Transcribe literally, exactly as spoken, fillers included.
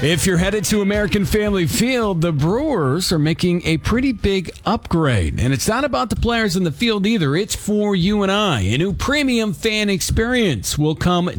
If you're headed to American Family Field, the Brewers are making a pretty big upgrade. And it's not about the players in the field either. It's for you and I. A new premium fan experience will come